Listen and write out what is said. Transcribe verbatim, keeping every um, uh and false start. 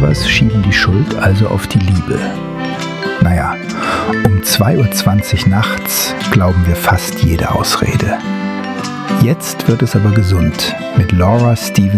Lovers schieben die Schuld also auf die Liebe. Naja, um zwei Uhr zwanzig nachts glauben wir fast jede Ausrede. Jetzt wird es aber gesund mit Laura Stevenson